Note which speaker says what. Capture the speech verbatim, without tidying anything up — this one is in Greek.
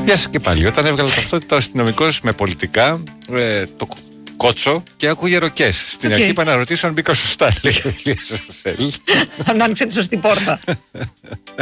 Speaker 1: Γεια σας και πάλι. Όταν έβγαλε ταυτότητα ο αστυνομικός με πολιτικά, ε, το κότσο και άκουγε ροκές. Στην okay. αρχή είπα να ρωτήσω αν μπήκα σωστά. Λέει ο Ηλίας Ασέλ.
Speaker 2: Αν άνοιξε τη σωστή πόρτα.